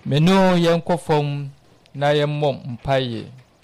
Meno yenkofom na yemmom mpaye.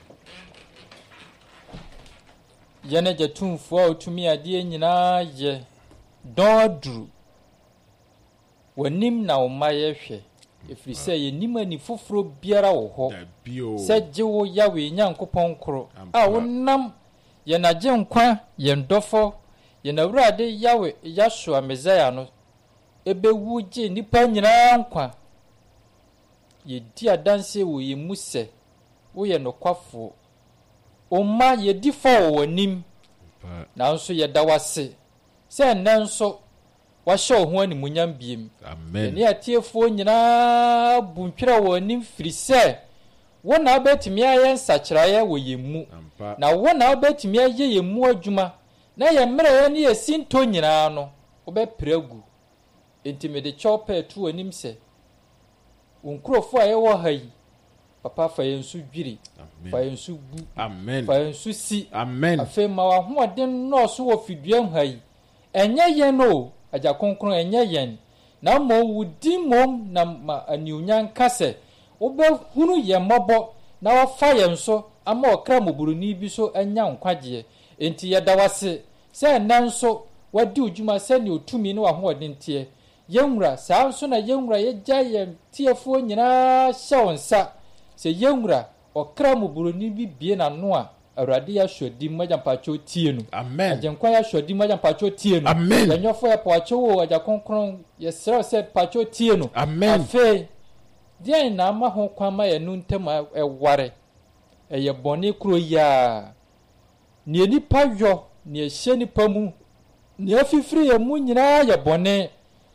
Yene jetumfo a otumi ade nyina ye dodru. Wanim na omaye hwe. Efiri se ye nimani foforo biara wo ho. Se jewo yawe nyankopon kro. A wonam ye na je nkwa ye ndofo ye na wurade yawe Yashua Messiah no. Ebewu je nipa nyina nkwa. Ye di adanse wo ye muse wo ye nokwafo oma ye di fo wonim na nso ye dawase se nanso wa hye ho ani munyam biem amen ne atiefo nyina buntwira wonim firise wona betimi aye nsakiraye wo ye mu na wona betimi aye ye mu adwuma na ye mmerɛ ye ne ye sinto nyina no wo be pragu entimede chope tu wonim se Unkrofo a yewo hayi papa fa yensu dwiri fa yensu bu amen fa yensu si amen afa ma wa hoɔden nɔɔso wɔ fiduam hayi enye yen no agya konkron enye yen na mo wudi mom na ma aniunyan kase wobɛhunu ye mmɔbɔ na wafa yenso ama okra moburuni bi so anya nkwagye enti ye dawase sɛ nanso wadi udwuma sɛ ne otumi ne wa hoɔden tie Yenwura saa nso na yenwura ye gya tiefo nyina hyɛwonsa se yenwura okra muburoni bi bie na no a awurade ya hwadi magyampacho tie no amen agyenkwa ya hwadi magyampacho tie no amen yanyofo ya pacho wo agyakonkron ye srɛ sɛ pacho tie no amen afe die na ma ho kwama ye no ntem ɛware ɛyɛ bɔne kuro ya ne nipa yo ne hye nipa mu ne afifiri ye mu nyina ye bɔne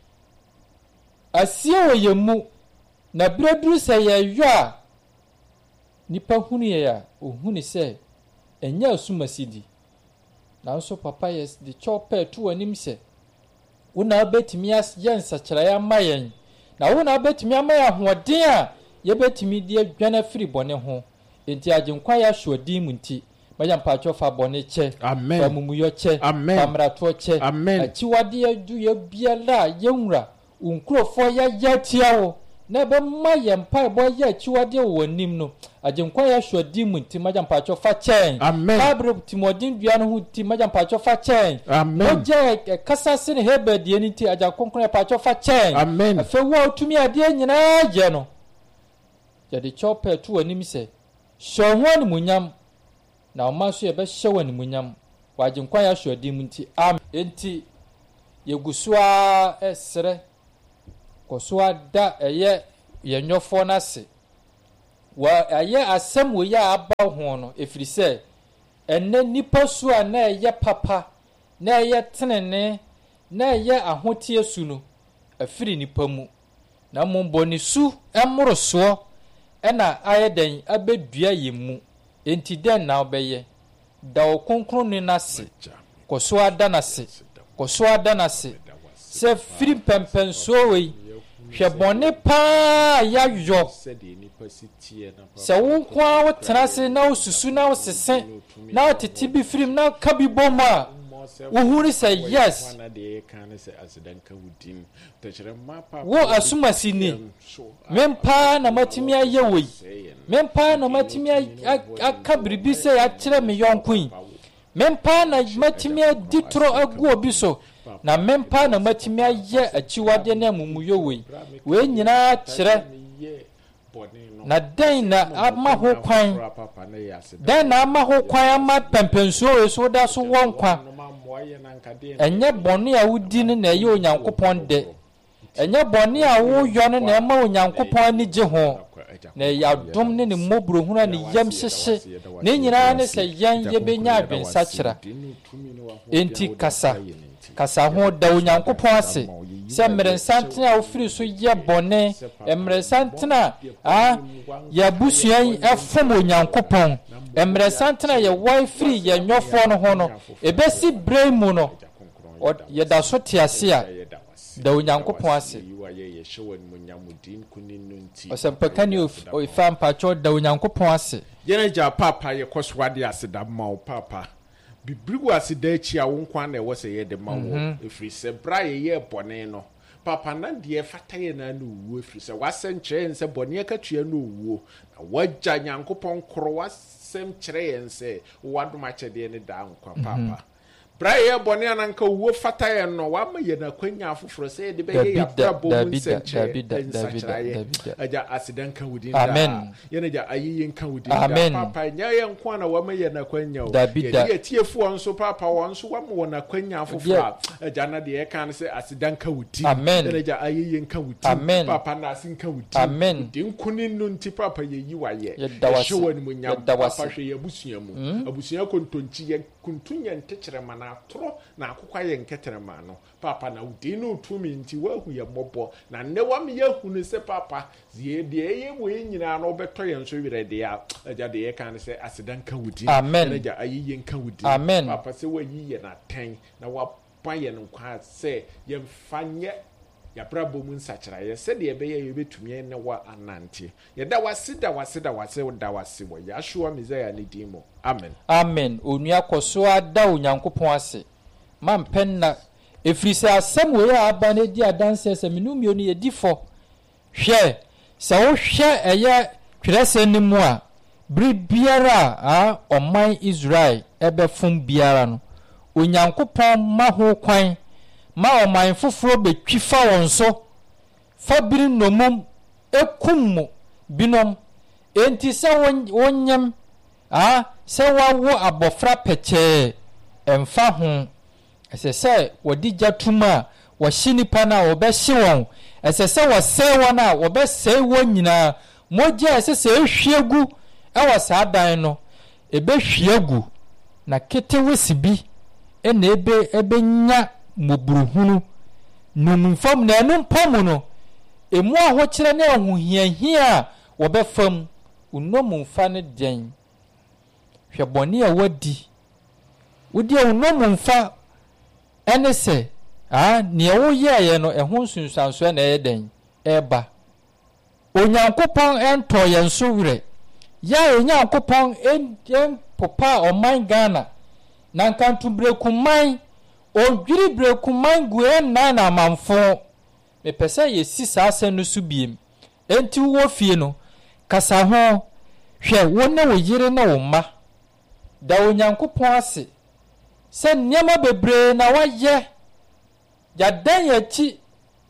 Asie wo ye mu na breduru se ye yo a nipa hunu ye a ohunu se enya asumasidi na nso papa yes de chope to anim se wona betimi as ye nsakira ya mayen na wona betimi amaya hoden a ye betimi de adwana firi bone ho enti agenkwa ya hwodi mu nti mayampa chofa bone che amen amumuyo che amen amrato che amen achiwade adu ye biala yenwura Unkrofo ya yatiawo na be ma yempa bo ya chiwade wonim no agenkwa ya hwadi mu nti magyampacho fa chen amen abre timodin dua no hu ti magyampacho fa chen amen oje kasa se ne hebedie ni ti ajakonkron ya pacho fa chen amen afa wo otumi ade nyina je no ya de chope tu wanim se hwehwani munyam na o ma so ye be hwewani munyam wa agenkwa ya hwadi mu nti amen enti yegusua esre Kosua da eye yenyofo na se wa aye asem wo ya aba ho no efiri se enne nipa su a na eye papa na eye tenene na eye ahotie su no afiri nipa mu na momboni su emoroso na aye den abedua yemu enti den na obeye da okonkron ni na se Kosua da na se Kosua da na se se firi pempenso we hwebone pa ya yo se wo kwa wo tenase na osusu na osese na otete bi firim na ka bi bom a wo huri se yes wo asumasi ni mempa na matimi aye wei mempa na matimi akabribi se ya kire me yonkun mempa na matimi aditro agu obi so na mempa na matimi aye achiwade na mumuyo we nyina kire na den na ama ho kwan den na ama ho kwan ama pempenso we so da so wonkwa enye bone a wudi ne na ye onyankopon de enye bone a wo yo ne na ema onyankopon ni je ho na ya dom ne ne mobro huna ne yam hyehye ne nyina ne se yan ye benya adwensa kira enti kasa ho da onyankopon ase se mmerensantena ofiri so ye bone mmerensantena ya busuan efom onyankopon mmerensantena ye wai free ye nyofo no ho no ebesi bremu no ye da so tiase a da onyankopon ase osempakani o ifam pacho da onyankopon ase yena ja papa ye koswade ase da ma o papa bibrigu ase da echi a wonkwa na e wo se ye de ma wo efiri se bra ye bone no papa na de fataye na no wuo firi se wasenkyere ense bone akatua no wuo na wagya Nyankopɔn koro wasem kyere ense wadoma kyede ne da nkwa papa Braye bone ananka wuo fataye no wama ye na kwanya afoforo se de be ye ya brabo nsenkyere aja asidanka wudin da ye na ja ayiye nka wudin da papa nya ye nkwa na wama ye na kwanya ye tiefu onso papa wonso wama wona kwanya afoforo aja na de ye kan se asidanka wudin ye na ja ayiye nka wudin papa na asinka wudin din kunin no nti papa ye yiwa ye hyewa ni munya papa hwe ye abusua mu abusua kontonchi ye kuntunya ntekyere mana tro na akokwa ye nketerema no papa na udi no tumi nti wahu ye mobo na ne wam ye hunu se papa zie de ye wo nyina no beto ye nso wire de ya aja de ye kan se asidanka wudi na ja ayi ye nka wudi papa se wayi ye na ten na wa pan ye nkwa se ye mfanye ya brabo mu nsachira ye se de be ye betumi ne wa anante ye da wasida wo ya shuwa mizaya ne dimo amen onua koso ada Onyankopon ase mampen na efrise asem we aba na di adanse se menumio ne yedifo hwe se wo hwe eye twerese ni mu a bri biara oman Israel ebefum biara no Onyankopon ma ho kwan ma oman foforo betwifa wonso fa biri nomum ekum binom enti se wonyem se wawo abofra peche emfa ho se wodi jatuma wo hyinipa na obehye won se wose won a obese won nyina moja se ehwiegu ewo saadan no ebehwiegu na kete wosibi ena ebenya moburuhunu numfam na enumpomu no emu aho kire na ahohiahia wobefam unomumfa ne den hweboni a wadi unomumfa ene se ne wo ye no ehun sunsanso na eden eba Onyankopon ento yenso wire ya Onyankopon en popa oman Ghana na nkantubrekuman odwiri brekuman gwe na amamfo me pese ye sisa asenu subiem enti wo fie no kasa ho hwe wona wo yire na wo ma da Onyankopon ase se nyama bebre na waye ya dan yachi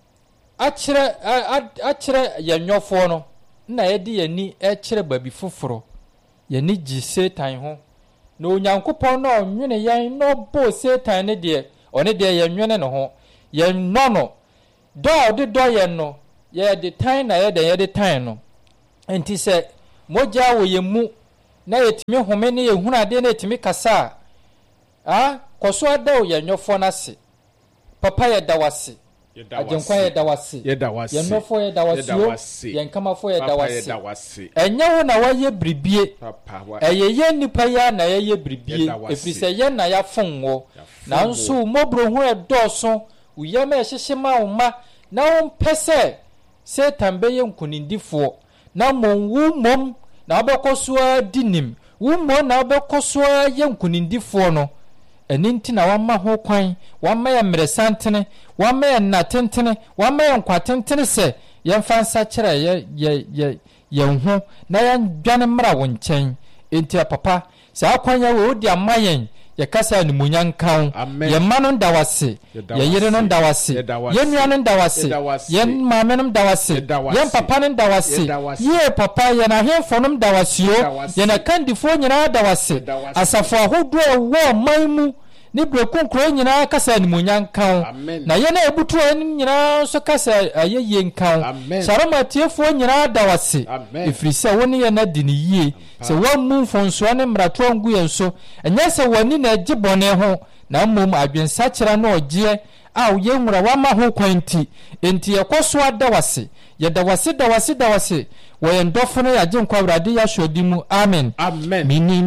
achire yanyofo no na yedi yani echire babi foforo yani gi Satan ho na Onyankopon na onwene yan no bo Satan ne de one de yanwene ne ho ye no do ye no ye de tan na ye de tan no enti se moja wo ye mu na yetimi home ne ye hunu ade na yetimi kasa koso ada o yanyofo na se papa ye dawase ajenkwa ye dawase yenofo ye dawase yenkamafo ye dawase enye wo na waye bribie papa ye nipa ya na ye bribie efrise ye na ya fonwo na nso mobro hu edoso uyama ehyehema uma na wo pese Satan be ye nkunindifo na monwu mom na obekoso dinim wo na obekoso ye nkunindifo no eninti na wama ho kwan wama ya mresantene wama ya natentene wama ya nkwatentene se yemfa nsa kyere ye ho na ya dwane mra wo nkyɛn enti papa sa akwanya wo di amayen ye kasa ni munyankan ye manu ndawase ye yire no ndawase ye nuanu ndawase ye maamenum ndawase ye papa no ndawase ye papa ye na hemfo no ndawase yo ye na kandifo nyina ndawase asafo ahodo wo manmu ni brekunkro nyina kasa ni munyankan na ye na ebutu nyina so kasa ayeye nkan sarama tiefo nyina ndawase efrisa woni ye na dini yie se wamu fonso ne mrato ngu yenso enya se wani na gibone ho na mmom adwensa kyera na ogie a wo yenwura wama ho kwanti enti yekoso adawase ye dawase wo yendofo no ya gye nkwa awrade ya hwodi mu amen